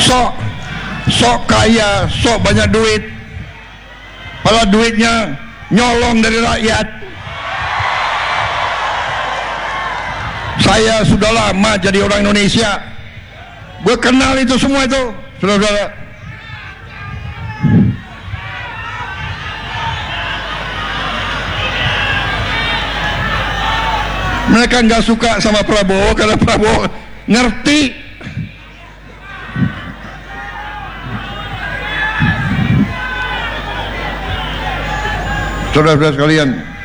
sok kaya, sok banyak duit, padahal duitnya nyolong dari rakyat. Saya sudah lama jadi orang Indonesia, gue kenal itu semua itu, saudara-saudara. Mereka nggak suka sama Prabowo karena Prabowo ngerti. Saudara-saudara sekalian,